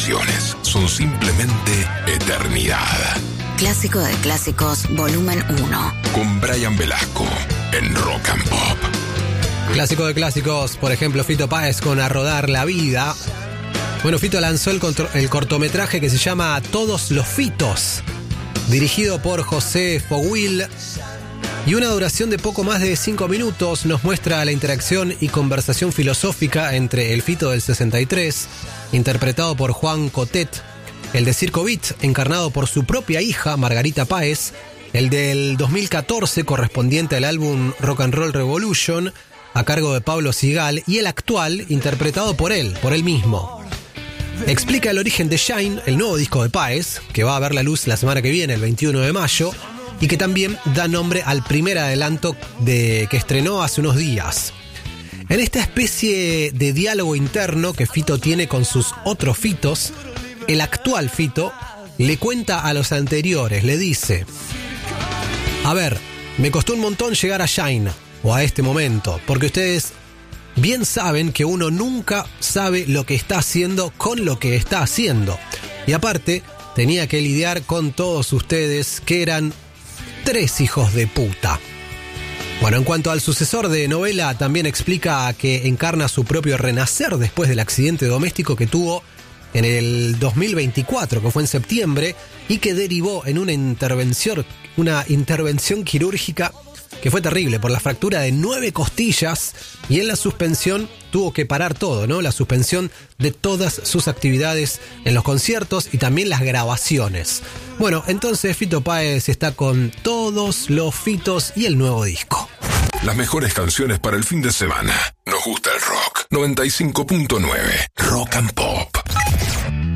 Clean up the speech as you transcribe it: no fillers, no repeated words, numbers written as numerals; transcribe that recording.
canciones son simplemente eternidad. Clásico de clásicos, volumen 1. Con Brian Velasco en Rock and Pop. Clásico de clásicos, por ejemplo, Fito Páez con A Rodar la Vida. Bueno, Fito lanzó el cortometraje que se llama Todos los Fitos, dirigido por José Fogüil, y una duración de poco más de 5 minutos nos muestra la interacción y conversación filosófica entre el Fito del 63, interpretado por Juan Cotet, el de Circo Beat, encarnado por su propia hija, Margarita Páez, el del 2014, correspondiente al álbum Rock and Roll Revolution, a cargo de Pablo Sigal, y el actual, interpretado por él mismo. Explica el origen de Shine, el nuevo disco de Páez, que va a ver la luz la semana que viene, el 21 de mayo, y que también da nombre al primer adelanto que estrenó hace unos días. En esta especie de diálogo interno que Fito tiene con sus otros Fitos, el actual Fito le cuenta a los anteriores, le dice: a ver, me costó un montón llegar a Shine, o a este momento, porque ustedes bien saben que uno nunca sabe lo que está haciendo con lo que está haciendo. Y aparte, tenía que lidiar con todos ustedes que eran 3 hijos de puta. Bueno, en cuanto al sucesor de Novela, también explica que encarna su propio renacer después del accidente doméstico que tuvo en el 2024, que fue en septiembre, y que derivó en una intervención quirúrgica que fue terrible por la fractura de 9 costillas, y en la suspensión tuvo que parar todo, ¿no? La suspensión de todas sus actividades en los conciertos y también las grabaciones. Bueno, entonces Fito Páez está con Todos los Fitos y el nuevo disco. Las mejores canciones para el fin de semana. Nos gusta el rock. 95.9 Rock and Pop.